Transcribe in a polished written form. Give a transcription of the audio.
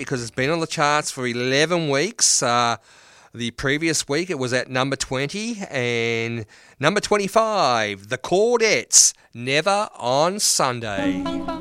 because it's been on the charts for 11 weeks. The previous week it was at number 20, and number 25, The Chordettes, Never on Sunday.